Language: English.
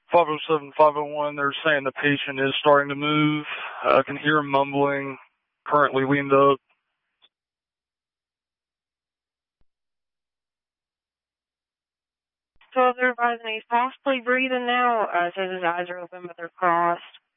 507, 501, they're saying the patient is starting to move. I can hear him mumbling, currently leaned up. So they're advising he's possibly breathing now. Says his eyes are open, but they're crossed.